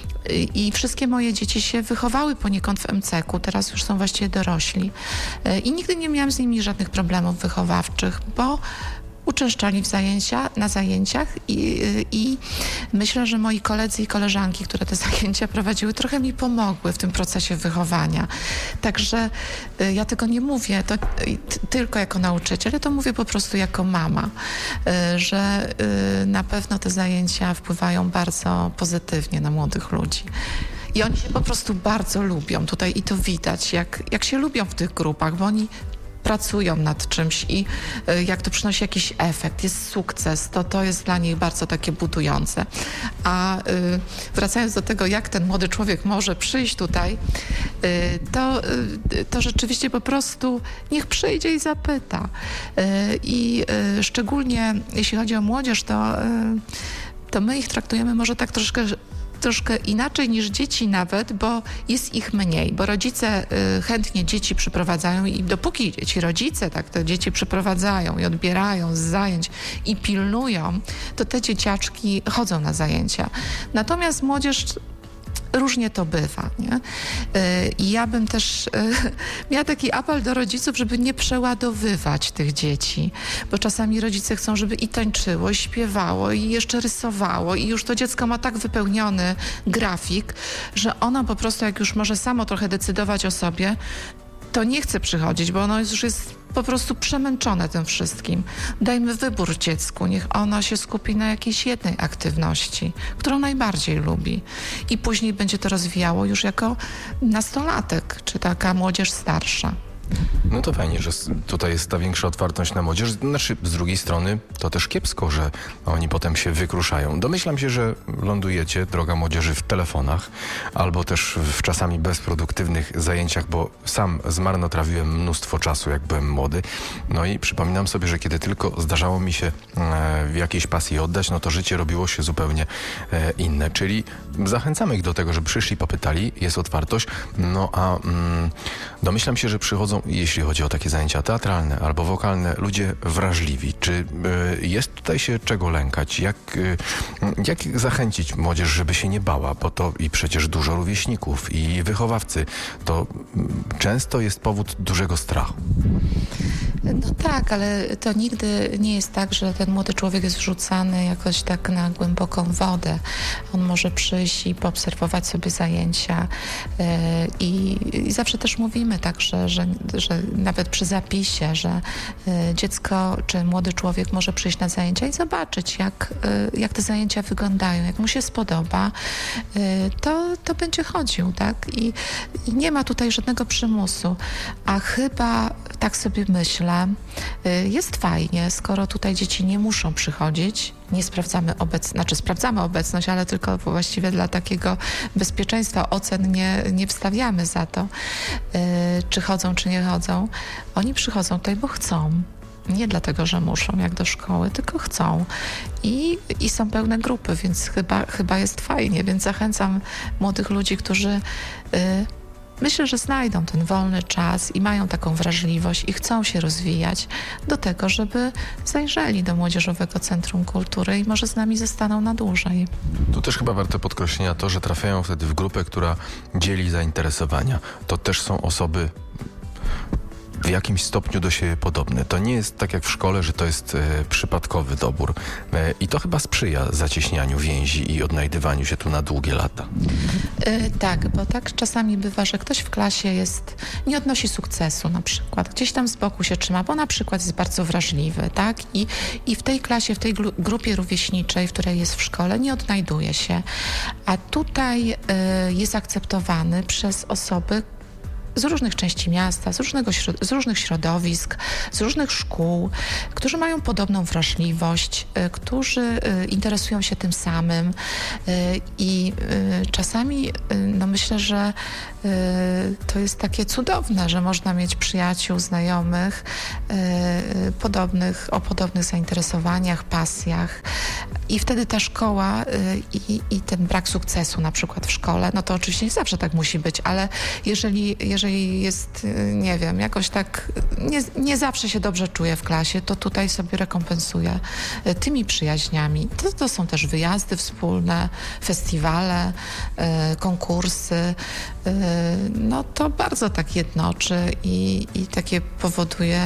I wszystkie moje dzieci się wychowały poniekąd w em ce ku, teraz już są właściwie dorośli. I nigdy nie miałam z nimi żadnych problemów wychowawczych, bo uczęszczali w zajęcia, na zajęciach i, i myślę, że moi koledzy i koleżanki, które te zajęcia prowadziły, trochę mi pomogły w tym procesie wychowania. Także y, ja tego nie mówię to, y, t, tylko jako nauczyciel, to mówię po prostu jako mama, y, że y, na pewno te zajęcia wpływają bardzo pozytywnie na młodych ludzi. I oni się po prostu bardzo lubią tutaj i to widać, jak, jak się lubią w tych grupach, bo oni pracują nad czymś i y, jak to przynosi jakiś efekt, jest sukces, to to jest dla nich bardzo takie budujące. A y, wracając do tego, jak ten młody człowiek może przyjść tutaj, y, to, y, to rzeczywiście po prostu niech przyjdzie i zapyta. Y, I y, szczególnie jeśli chodzi o młodzież, to, y, to my ich traktujemy może tak troszkę troszkę inaczej niż dzieci nawet, bo jest ich mniej, bo rodzice y, chętnie dzieci przyprowadzają i dopóki ci rodzice tak te dzieci przyprowadzają i odbierają z zajęć i pilnują, to te dzieciaczki chodzą na zajęcia. Natomiast młodzież różnie to bywa, nie? I ja bym też miała taki apel do rodziców, żeby nie przeładowywać tych dzieci, bo czasami rodzice chcą, żeby i tańczyło, i śpiewało, i jeszcze rysowało i już to dziecko ma tak wypełniony grafik, że ono po prostu, jak już może samo trochę decydować o sobie, to nie chce przychodzić, bo ono już jest po prostu przemęczone tym wszystkim. Dajmy wybór dziecku, niech ono się skupi na jakiejś jednej aktywności, którą najbardziej lubi. I później będzie to rozwijało już jako nastolatek, czy taka młodzież starsza. No to fajnie, że tutaj jest ta większa otwartość na młodzież. Znaczy, z drugiej strony to też kiepsko, że oni potem się wykruszają. Domyślam się, że lądujecie, droga młodzieży, w telefonach albo też w czasami bezproduktywnych zajęciach, bo sam zmarnotrawiłem mnóstwo czasu, jak byłem młody. No i przypominam sobie, że kiedy tylko zdarzało mi się e, w jakiejś pasji oddać, no to życie robiło się zupełnie e, inne. Czyli zachęcamy ich do tego, żeby przyszli, popytali, jest otwartość. No a mm, domyślam się, że przychodzą, jeśli chodzi o takie zajęcia teatralne albo wokalne, ludzie wrażliwi. Czy y, jest tutaj się czego lękać? Jak, y, jak zachęcić młodzież, żeby się nie bała? Bo to i przecież dużo rówieśników i wychowawcy. To y, często jest powód dużego strachu. No tak, ale to nigdy nie jest tak, że ten młody człowiek jest wrzucany jakoś tak na głęboką wodę. On może przyjść i poobserwować sobie zajęcia yy, i, i zawsze też mówimy tak, że, że, że nawet przy zapisie, że yy, dziecko czy młody człowiek może przyjść na zajęcia i zobaczyć, jak, yy, jak te zajęcia wyglądają. Jak mu się spodoba, yy, to, to będzie chodził, tak? I, I nie ma tutaj żadnego przymusu. A chyba, tak sobie myślę, jest fajnie, skoro tutaj dzieci nie muszą przychodzić, nie sprawdzamy obecności, znaczy sprawdzamy obecność, ale tylko właściwie dla takiego bezpieczeństwa ocen nie, nie wstawiamy za to, yy, czy chodzą, czy nie chodzą. Oni przychodzą tutaj, bo chcą. Nie dlatego, że muszą, jak do szkoły, tylko chcą. I, i są pełne grupy, więc chyba, chyba jest fajnie, więc zachęcam młodych ludzi, którzy yy, myślę, że znajdą ten wolny czas i mają taką wrażliwość i chcą się rozwijać do tego, żeby zajrzeli do Młodzieżowego Centrum Kultury i może z nami zostaną na dłużej. Tu też chyba warte podkreślenia to, że trafiają wtedy w grupę, która dzieli zainteresowania. To też są osoby w jakimś stopniu do siebie podobne. To nie jest tak jak w szkole, że to jest e, przypadkowy dobór. E, I to chyba sprzyja zacieśnianiu więzi i odnajdywaniu się tu na długie lata. Yy, tak, bo tak czasami bywa, że ktoś w klasie jest, nie odnosi sukcesu na przykład, gdzieś tam z boku się trzyma, bo na przykład jest bardzo wrażliwy, tak? I, i w tej klasie, w tej glu- grupie rówieśniczej, w której jest w szkole, nie odnajduje się. A tutaj yy, jest akceptowany przez osoby z różnych części miasta, z, różnego, z różnych środowisk, z różnych szkół, którzy mają podobną wrażliwość, y, którzy y, interesują się tym samym y, i y, czasami y, no myślę, że y, to jest takie cudowne, że można mieć przyjaciół, znajomych y, podobnych, o podobnych zainteresowaniach, pasjach i wtedy ta szkoła y, i, i ten brak sukcesu na przykład w szkole, no to oczywiście nie zawsze tak musi być, ale jeżeli, jeżeli Jeżeli jest, nie wiem, jakoś tak, nie, nie zawsze się dobrze czuje w klasie, to tutaj sobie rekompensuje tymi przyjaźniami. To, to są też wyjazdy wspólne, festiwale, y, konkursy. Y, no to bardzo tak jednoczy i, i takie powoduje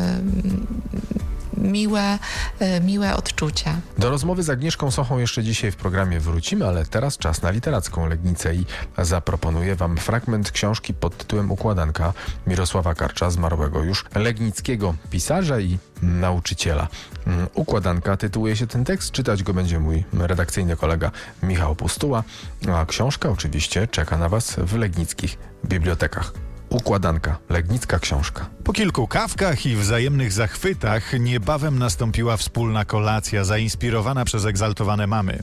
y, miłe, miłe odczucia. Do rozmowy z Agnieszką Sochą jeszcze dzisiaj w programie wrócimy, ale teraz czas na literacką Legnicę i zaproponuję wam fragment książki pod tytułem Układanka Mirosława Karcza, zmarłego już legnickiego pisarza i nauczyciela. Układanka tytułuje się ten tekst, czytać go będzie mój redakcyjny kolega Michał Pustuła, a książka oczywiście czeka na was w legnickich bibliotekach. Układanka, legnicka książka. Po kilku kawkach i wzajemnych zachwytach niebawem nastąpiła wspólna kolacja zainspirowana przez egzaltowane mamy.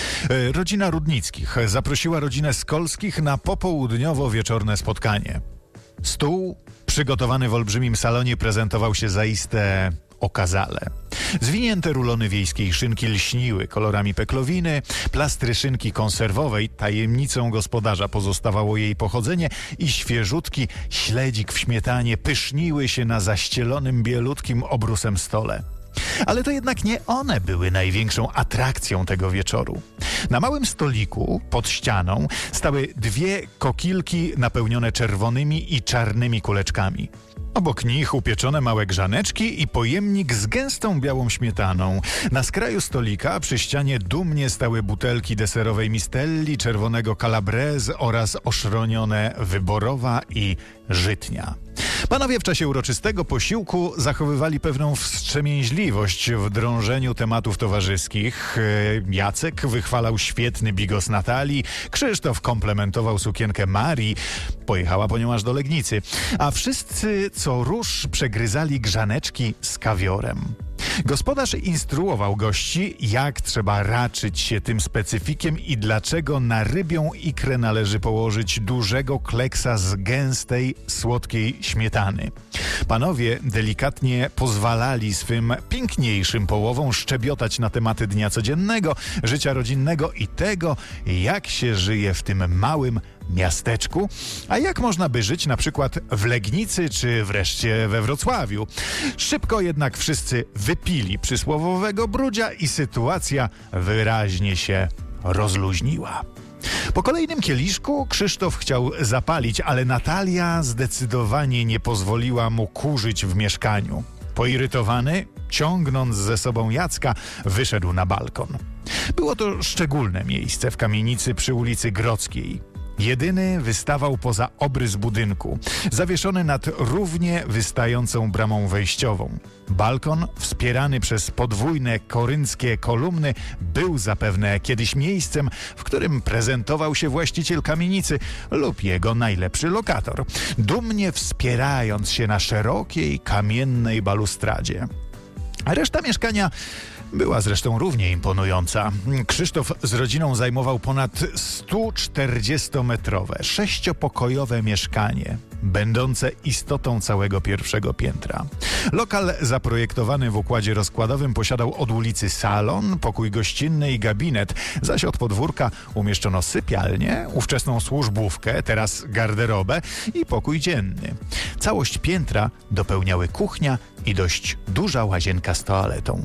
E, rodzina Rudnickich zaprosiła rodzinę Skolskich na popołudniowo-wieczorne spotkanie. Stół przygotowany w olbrzymim salonie prezentował się zaiste okazale. Zwinięte rulony wiejskiej szynki lśniły kolorami peklowiny, plastry szynki konserwowej, tajemnicą gospodarza pozostawało jej pochodzenie i świeżutki śledzik w śmietanie pyszniły się na zaścielonym bielutkim obrusem stole. Ale to jednak nie one były największą atrakcją tego wieczoru. Na małym stoliku pod ścianą stały dwie kokilki napełnione czerwonymi i czarnymi kuleczkami. Obok nich upieczone małe grzaneczki i pojemnik z gęstą białą śmietaną. Na skraju stolika przy ścianie dumnie stały butelki deserowej Mistelli, czerwonego Calabrese oraz oszronione Wyborowa i Żytnia. Panowie w czasie uroczystego posiłku zachowywali pewną wstrzemięźliwość w drążeniu tematów towarzyskich. Jacek wychwalał świetny bigos Natalii, Krzysztof komplementował sukienkę Marii, pojechała po nią aż do Legnicy, a wszyscy co rusz przegryzali grzaneczki z kawiorem. Gospodarz instruował gości, jak trzeba raczyć się tym specyfikiem i dlaczego na rybią ikrę należy położyć dużego kleksa z gęstej, słodkiej śmietany. Panowie delikatnie pozwalali swym piękniejszym połowom szczebiotać na tematy dnia codziennego, życia rodzinnego i tego, jak się żyje w tym małym miasteczku, a jak można by żyć na przykład w Legnicy czy wreszcie we Wrocławiu. Szybko jednak wszyscy wypili przysłowiowego brudzia i sytuacja wyraźnie się rozluźniła. Po kolejnym kieliszku Krzysztof chciał zapalić, ale Natalia zdecydowanie nie pozwoliła mu kurzyć w mieszkaniu. Poirytowany, ciągnąc ze sobą Jacka, wyszedł na balkon. Było to szczególne miejsce w kamienicy przy ulicy Grodzkiej. Jedyny wystawał poza obrys budynku, zawieszony nad równie wystającą bramą wejściową. Balkon, wspierany przez podwójne korynckie kolumny, był zapewne kiedyś miejscem, w którym prezentował się właściciel kamienicy lub jego najlepszy lokator, dumnie wspierając się na szerokiej, kamiennej balustradzie. Reszta mieszkania była zresztą równie imponująca. Krzysztof z rodziną zajmował ponad sto czterdziestometrowe, sześciopokojowe mieszkanie, będące istotą całego pierwszego piętra. Lokal zaprojektowany w układzie rozkładowym posiadał od ulicy salon, pokój gościnny i gabinet, zaś od podwórka umieszczono sypialnię, ówczesną służbówkę, teraz garderobę i pokój dzienny. Całość piętra dopełniały kuchnia i dość duża łazienka z toaletą.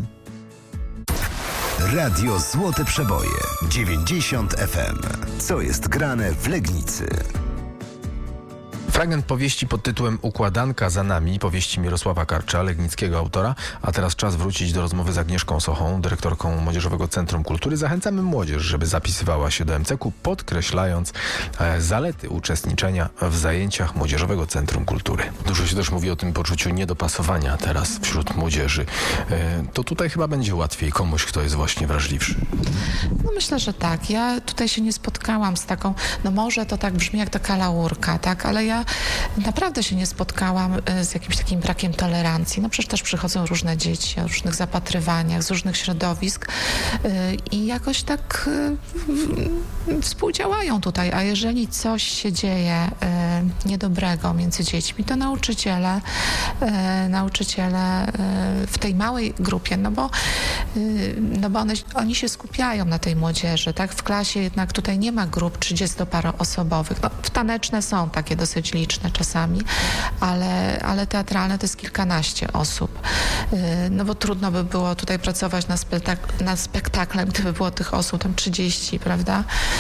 Radio Złote Przeboje dziewięćdziesiąt F M. Co jest grane w Legnicy? Fragment powieści pod tytułem Układanka za nami, powieści Mirosława Karcza, legnickiego autora. A teraz czas wrócić do rozmowy z Agnieszką Sochą, dyrektorką Młodzieżowego Centrum Kultury. Zachęcamy młodzież, żeby zapisywała się do em ce ku, podkreślając e, zalety uczestniczenia w zajęciach Młodzieżowego Centrum Kultury. Dużo się też mówi o tym poczuciu niedopasowania teraz wśród młodzieży. E, to tutaj chyba będzie łatwiej komuś, kto jest właśnie wrażliwszy. No myślę, że tak. Ja tutaj się nie spotkałam z taką, no może to tak brzmi jak taka laurka, tak, ale ja naprawdę się nie spotkałam z jakimś takim brakiem tolerancji. No przecież też przychodzą różne dzieci o różnych zapatrywaniach, z różnych środowisk yy, i jakoś tak yy, współdziałają tutaj, a jeżeli coś się dzieje yy, niedobrego między dziećmi, to nauczyciele, yy, nauczyciele yy, w tej małej grupie, no bo, yy, no bo one, oni się skupiają na tej młodzieży, tak? W klasie jednak tutaj nie ma grup trzydziestoparoosobowych. No, w taneczne są takie dosyć liczne czasami, ale, ale teatralne to jest kilkanaście osób. Yy, no bo trudno by było tutaj pracować na, spektak- nad spektaklem, gdyby było tych osób tam trzydzieści, prawda?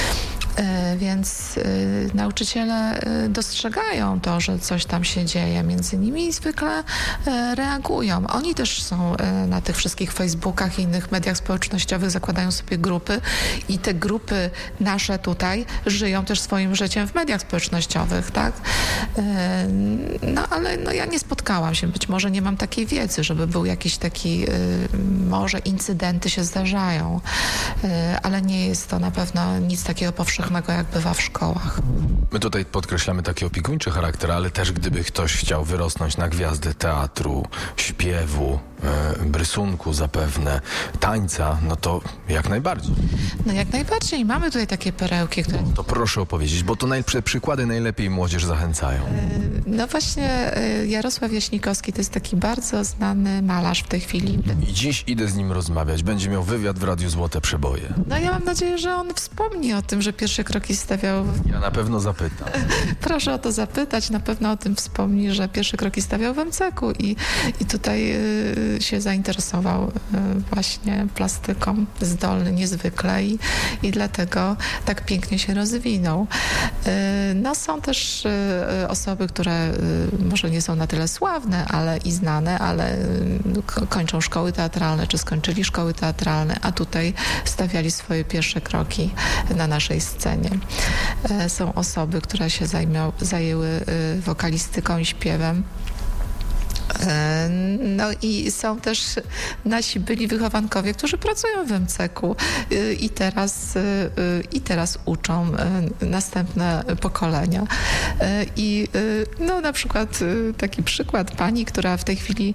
Yy, więc yy, nauczyciele yy, dostrzegają to, że coś tam się dzieje między nimi i zwykle yy, reagują. Oni też są yy, na tych wszystkich Facebookach i innych mediach społecznościowych, zakładają sobie grupy i te grupy nasze tutaj żyją też swoim życiem w mediach społecznościowych, tak? Yy, no ale no, ja nie spotkałam się, być może nie mam takiej wiedzy, żeby był jakiś taki, yy, może incydenty się zdarzają, yy, ale nie jest to na pewno nic takiego powszechnego, jak bywa w szkołach. My tutaj podkreślamy taki opiekuńczy charakter, ale też gdyby ktoś chciał wyrosnąć na gwiazdę teatru, śpiewu, e, rysunku zapewne, tańca, no to jak najbardziej. No jak najbardziej. Mamy tutaj takie perełki, które... To proszę opowiedzieć, bo to najlepsze przykłady najlepiej młodzież zachęcają. No właśnie Jarosław Jaśnikowski to jest taki bardzo znany malarz w tej chwili. I dziś idę z nim rozmawiać. Będzie miał wywiad w Radiu Złote Przeboje. No ja mam nadzieję, że on wspomni o tym, że pierwsze kroki stawiał... Ja na pewno zapytam. Proszę o to zapytać. Na pewno o tym wspomni, że pierwsze kroki stawiał w em ce ku i, i tutaj y, się zainteresował y, właśnie plastyką. Zdolny niezwykle i, i dlatego tak pięknie się rozwinął. Y, no są też y, osoby, które y, może nie są na tyle sławne, ale i znane, ale y, kończą szkoły teatralne, czy skończyli szkoły teatralne, a tutaj stawiali swoje pierwsze kroki na naszej scenie. Y, są osoby, które się zajmią, zajęły y, wokalistyką i śpiewem. No i są też nasi byli wychowankowie, którzy pracują w em ce ku i teraz, i teraz uczą następne pokolenia. I no na przykład taki przykład pani, która w tej chwili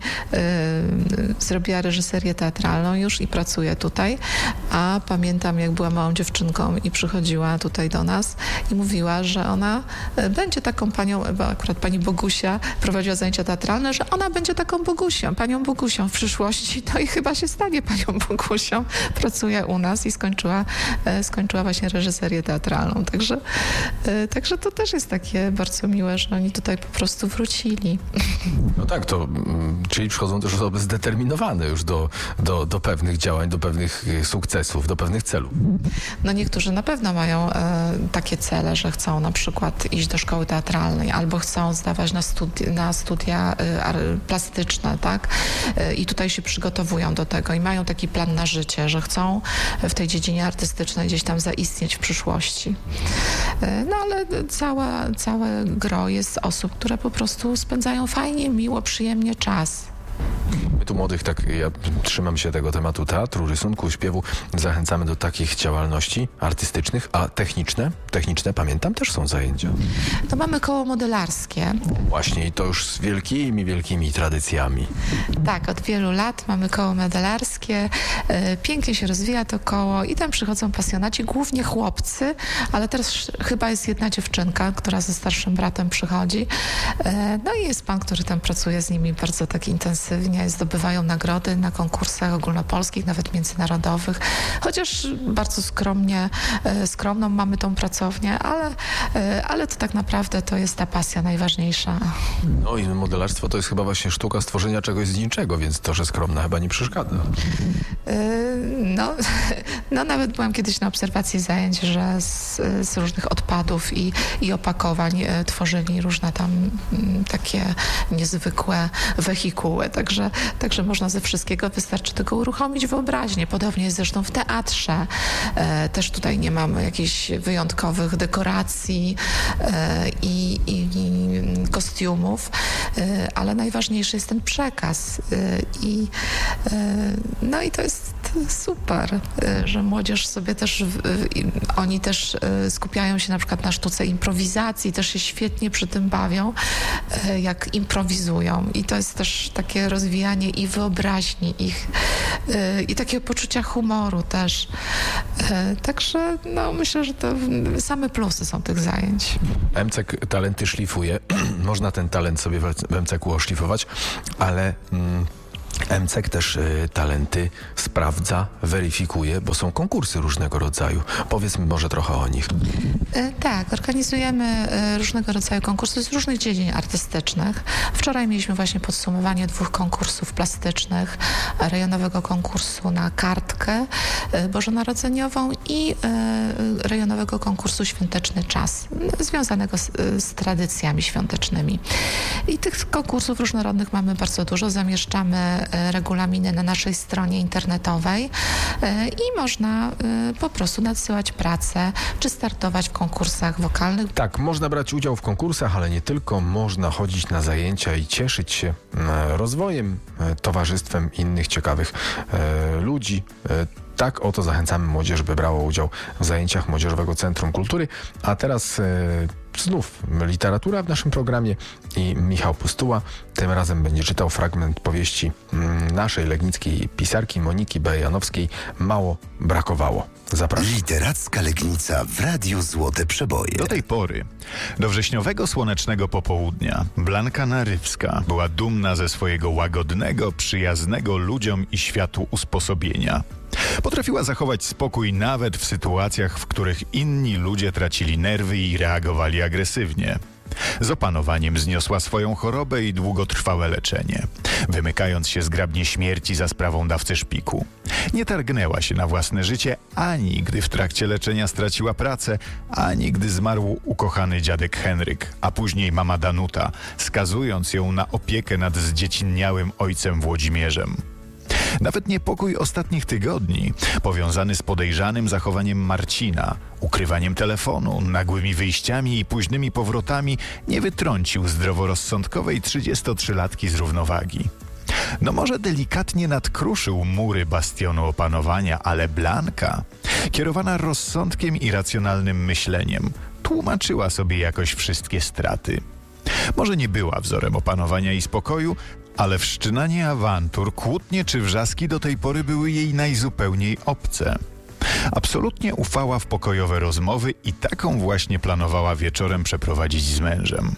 zrobiła reżyserię teatralną już i pracuje tutaj, a pamiętam jak była małą dziewczynką i przychodziła tutaj do nas i mówiła, że ona będzie taką panią, bo akurat pani Bogusia prowadziła zajęcia teatralne, że ona będzie taką Bogusią, panią Bogusią w przyszłości. No i chyba się stanie panią Bogusią. Pracuje u nas i skończyła, skończyła właśnie reżyserię teatralną. Także, także to też jest takie bardzo miłe, że oni tutaj po prostu wrócili. No tak, to czyli przychodzą też osoby zdeterminowane już do, do, do pewnych działań, do pewnych sukcesów, do pewnych celów. No niektórzy na pewno mają e, takie cele, że chcą na przykład iść do szkoły teatralnej albo chcą zdawać na, studi- na studia e, plastyczne, tak? I tutaj się przygotowują do tego i mają taki plan na życie, że chcą w tej dziedzinie artystycznej gdzieś tam zaistnieć w przyszłości. No ale cała, całe gro jest osób, które po prostu spędzają fajnie, miło, przyjemnie czas. My tu młodych, tak ja trzymam się tego tematu teatru, rysunku, śpiewu, zachęcamy do takich działalności artystycznych, a techniczne, techniczne pamiętam, też są zajęcia. To mamy koło modelarskie. Właśnie i to już z wielkimi, wielkimi tradycjami. Tak, od wielu lat mamy koło modelarskie, pięknie się rozwija to koło i tam przychodzą pasjonaci, głównie chłopcy, ale teraz chyba jest jedna dziewczynka, która ze starszym bratem przychodzi. No i jest pan, który tam pracuje z nimi bardzo tak intensywnie, zdobywają nagrody na konkursach ogólnopolskich, nawet międzynarodowych, chociaż bardzo skromnie, skromną mamy tą pracownię, ale, ale to tak naprawdę to jest ta pasja najważniejsza. No i modelarstwo to jest chyba właśnie sztuka stworzenia czegoś z niczego, więc to, że skromna chyba nie przeszkadza. No, no nawet byłam kiedyś na obserwacji zajęć, że z, z różnych odpadów i, i opakowań tworzyli różne tam m, takie niezwykłe wehikuły, także, także można ze wszystkiego, wystarczy tego uruchomić wyobraźnię. Podobnie jest zresztą w teatrze. E, też tutaj nie mamy jakichś wyjątkowych dekoracji e, i, i, i kostiumów, e, ale najważniejszy jest ten przekaz. E, i, e, no i to jest super, e, że młodzież sobie też, w, w, oni też e, skupiają się na przykład na sztuce improwizacji, też się świetnie przy tym bawią, e, jak improwizują. I to jest też takie rozwijanie i wyobraźni ich e, i takiego poczucia humoru też. E, także no, myślę, że to same plusy są tych zajęć. M C K talenty szlifuje. Można ten talent sobie w M C K u oszlifować, ale mm, M C K też y, talenty sprawdza, weryfikuje, bo są konkursy różnego rodzaju. Powiedzmy może trochę o nich. E, tak, organizujemy e, różnego rodzaju konkursy z różnych dziedzin artystycznych. Wczoraj mieliśmy właśnie podsumowanie dwóch konkursów plastycznych, rejonowego konkursu na kartkę e, bożonarodzeniową i e, rejonowego konkursu Świąteczny Czas, związanego z, z tradycjami świątecznymi. I tych konkursów różnorodnych mamy bardzo dużo. Zamieszczamy regulaminy na naszej stronie internetowej i można po prostu nadsyłać pracę, czy startować w konkursach wokalnych. Tak, można brać udział w konkursach, ale nie tylko. Można chodzić na zajęcia i cieszyć się rozwojem, towarzystwem innych ciekawych ludzi. Tak oto zachęcamy młodzież, by brała udział w zajęciach Młodzieżowego Centrum Kultury. A teraz e, znów literatura w naszym programie i Michał Pustuła. Tym razem będzie czytał fragment powieści m, naszej legnickiej pisarki Moniki B. Janowskiej Mało brakowało. Zapraszam. Literacka Legnica w Radiu Złote Przeboje. Do tej pory, do wrześniowego słonecznego popołudnia, Blanka Narywska była dumna ze swojego łagodnego, przyjaznego ludziom i światu usposobienia. Potrafiła zachować spokój nawet w sytuacjach, w których inni ludzie tracili nerwy i reagowali agresywnie. Z opanowaniem zniosła swoją chorobę i długotrwałe leczenie, wymykając się zgrabnie śmierci za sprawą dawcy szpiku. Nie targnęła się na własne życie ani gdy w trakcie leczenia straciła pracę, ani gdy zmarł ukochany dziadek Henryk, a później mama Danuta, skazując ją na opiekę nad zdziecinniałym ojcem Włodzimierzem. Nawet niepokój ostatnich tygodni, powiązany z podejrzanym zachowaniem Marcina, ukrywaniem telefonu, nagłymi wyjściami i późnymi powrotami, nie wytrącił zdroworozsądkowej trzydziestotrzylatki z równowagi. No może delikatnie nadkruszył mury bastionu opanowania, ale Blanka, kierowana rozsądkiem i racjonalnym myśleniem, tłumaczyła sobie jakoś wszystkie straty. Może nie była wzorem opanowania i spokoju, ale wszczynanie awantur, kłótnie czy wrzaski do tej pory były jej najzupełniej obce. Absolutnie ufała w pokojowe rozmowy i taką właśnie planowała wieczorem przeprowadzić z mężem.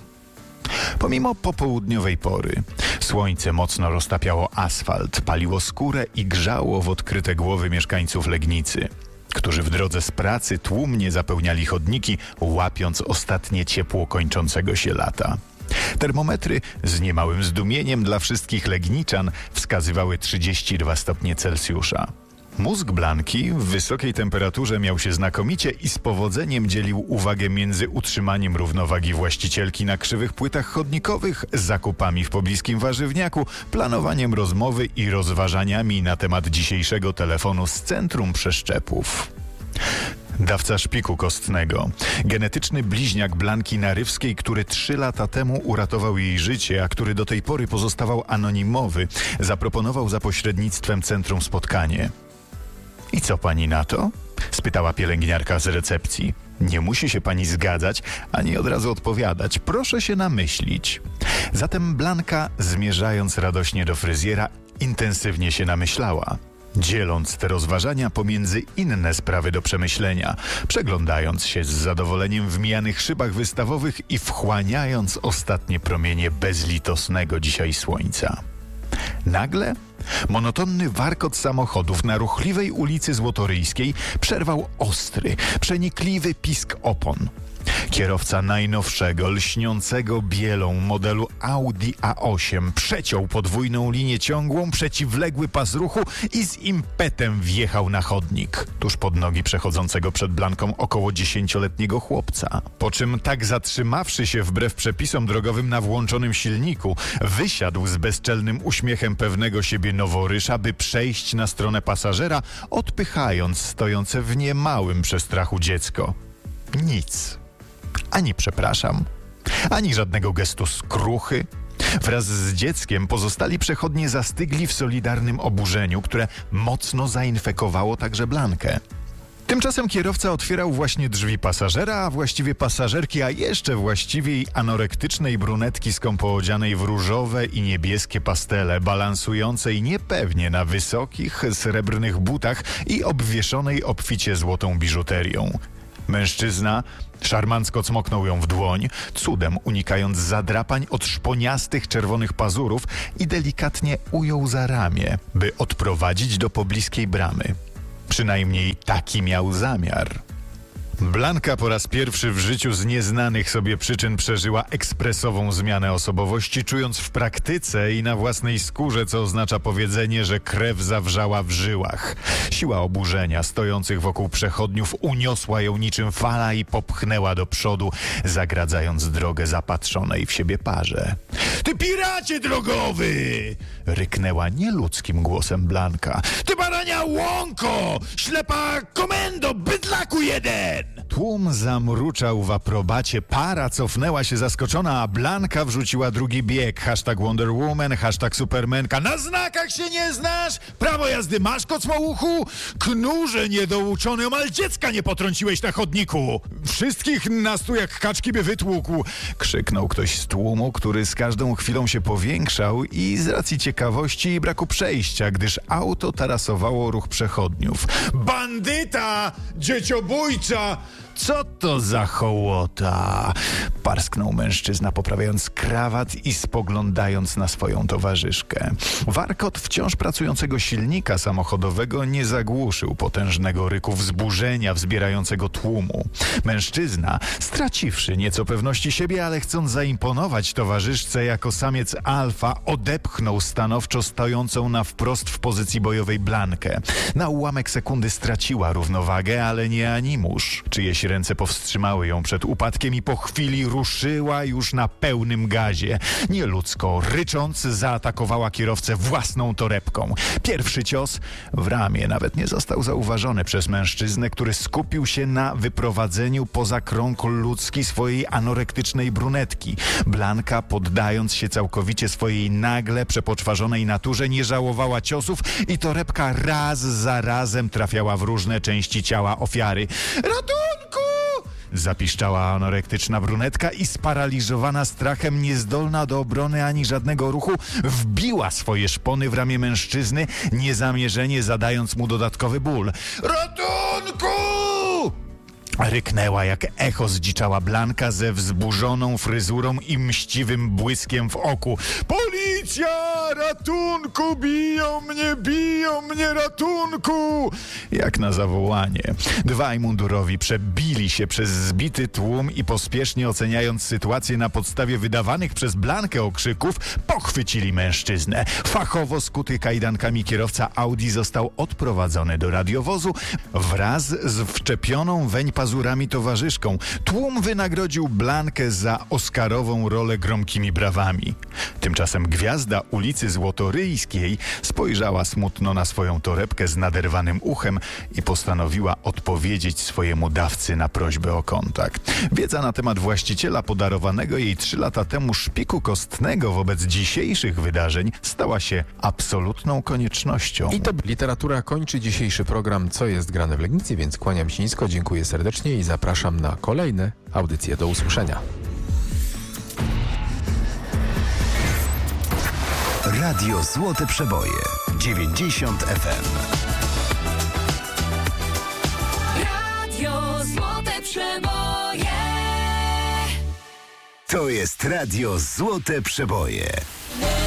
Pomimo popołudniowej pory, słońce mocno roztapiało asfalt, paliło skórę i grzało w odkryte głowy mieszkańców Legnicy, którzy w drodze z pracy tłumnie zapełniali chodniki, łapiąc ostatnie ciepło kończącego się lata. Termometry z niemałym zdumieniem dla wszystkich Legniczan wskazywały trzydzieści dwa stopnie Celsjusza. Mózg Blanki w wysokiej temperaturze miał się znakomicie i z powodzeniem dzielił uwagę między utrzymaniem równowagi właścicielki na krzywych płytach chodnikowych, zakupami w pobliskim warzywniaku, planowaniem rozmowy i rozważaniami na temat dzisiejszego telefonu z Centrum Przeszczepów. Dawca szpiku kostnego, genetyczny bliźniak Blanki Narywskiej, który trzy lata temu uratował jej życie, a który do tej pory pozostawał anonimowy, zaproponował za pośrednictwem centrum spotkanie. I co pani na to? Spytała pielęgniarka z recepcji. Nie musi się pani zgadzać, ani od razu odpowiadać. Proszę się namyślić. Zatem Blanka, zmierzając radośnie do fryzjera, intensywnie się namyślała, dzieląc te rozważania pomiędzy inne sprawy do przemyślenia, przeglądając się z zadowoleniem w mijanych szybach wystawowych i wchłaniając ostatnie promienie bezlitosnego dzisiaj słońca. Nagle monotonny warkot samochodów na ruchliwej ulicy Złotoryjskiej przerwał ostry, przenikliwy pisk opon. Kierowca najnowszego, lśniącego bielą modelu Audi A osiem przeciął podwójną linię ciągłą, przeciwległy pas ruchu i z impetem wjechał na chodnik, tuż pod nogi przechodzącego przed Blanką około dziesięcioletniego chłopca. Po czym tak zatrzymawszy się wbrew przepisom drogowym na włączonym silniku, wysiadł z bezczelnym uśmiechem pewnego siebie noworysza, by przejść na stronę pasażera, odpychając stojące w niemałym przestrachu dziecko. Nic. Ani przepraszam, ani żadnego gestu skruchy. Wraz z dzieckiem pozostali przechodnie zastygli w solidarnym oburzeniu, które mocno zainfekowało także Blankę. Tymczasem kierowca otwierał właśnie drzwi pasażera, a właściwie pasażerki, a jeszcze właściwiej anorektycznej brunetki skąpo odzianej w różowe i niebieskie pastele, balansującej niepewnie na wysokich, srebrnych butach i obwieszonej obficie złotą biżuterią. Mężczyzna szarmancko cmoknął ją w dłoń, cudem unikając zadrapań od szponiastych czerwonych pazurów i delikatnie ujął za ramię, by odprowadzić do pobliskiej bramy. Przynajmniej taki miał zamiar. Blanka po raz pierwszy w życiu z nieznanych sobie przyczyn przeżyła ekspresową zmianę osobowości, czując w praktyce i na własnej skórze, co oznacza powiedzenie, że krew zawrzała w żyłach. Siła oburzenia stojących wokół przechodniów uniosła ją niczym fala i popchnęła do przodu, zagradzając drogę zapatrzonej w siebie parze. Ty piracie drogowy! Ryknęła nieludzkim głosem Blanka. Ty barania łąko! Ślepa komendo! Bydlaku jeden! Tłum zamruczał w aprobacie, para cofnęła się zaskoczona, a Blanka wrzuciła drugi bieg. Hashtag Wonder Woman, hashtag Supermanka. Na znakach się nie znasz? Prawo jazdy masz, kocmołuchu? Knurze niedouczony, omal dziecka nie potrąciłeś na chodniku. Wszystkich nas tu jak kaczki by wytłukł. Krzyknął ktoś z tłumu, który z każdą chwilą się powiększał i z racji ciekawości i braku przejścia, gdyż auto tarasowało ruch przechodniów. Bandyta! Dzieciobójca! Co to za hołota? Parsknął mężczyzna, poprawiając krawat i spoglądając na swoją towarzyszkę. Warkot wciąż pracującego silnika samochodowego nie zagłuszył potężnego ryku wzburzenia wzbierającego tłumu. Mężczyzna, straciwszy nieco pewności siebie, ale chcąc zaimponować towarzyszce jako samiec alfa, odepchnął stanowczo stojącą na wprost w pozycji bojowej Blankę. Na ułamek sekundy straciła równowagę, ale nie animusz. Czyjeś ręce powstrzymały ją przed upadkiem i po chwili ruszyła już na pełnym gazie. Nieludzko rycząc zaatakowała kierowcę własną torebką. Pierwszy cios w ramię nawet nie został zauważony przez mężczyznę, który skupił się na wyprowadzeniu poza krąg ludzki swojej anorektycznej brunetki. Blanka, poddając się całkowicie swojej nagle przepoczwarzonej naturze, nie żałowała ciosów i torebka raz za razem trafiała w różne części ciała ofiary. Ratunku! Zapiszczała anorektyczna brunetka i sparaliżowana strachem, niezdolna do obrony ani żadnego ruchu, wbiła swoje szpony w ramię mężczyzny, niezamierzenie zadając mu dodatkowy ból. Ratunku! Ryknęła jak echo zdziczała Blanka ze wzburzoną fryzurą i mściwym błyskiem w oku. Policja! Ratunku! Biją mnie! Biją mnie! Ratunku! Jak na zawołanie. Dwaj mundurowi przebili się przez zbity tłum i pospiesznie oceniając sytuację na podstawie wydawanych przez Blankę okrzyków, pochwycili mężczyznę. Fachowo skuty kajdankami kierowca Audi został odprowadzony do radiowozu wraz z wczepioną weń pazurami towarzyszką. Tłum wynagrodził Blankę za oscarową rolę gromkimi brawami. Tymczasem gwiazda ulicy Złotoryjskiej spojrzała smutno na swoją torebkę z naderwanym uchem i postanowiła odpowiedzieć swojemu dawcy na prośbę o kontakt. Wiedza na temat właściciela podarowanego jej trzy lata temu szpiku kostnego wobec dzisiejszych wydarzeń stała się absolutną koniecznością. I to literatura kończy dzisiejszy program Co jest grane w Legnicy, więc kłaniam się nisko, dziękuję serdecznie i zapraszam na kolejne audycje. Do usłyszenia. Radio Złote Przeboje dziewięćdziesiąt F M. Radio Złote Przeboje. To jest Radio Złote Przeboje.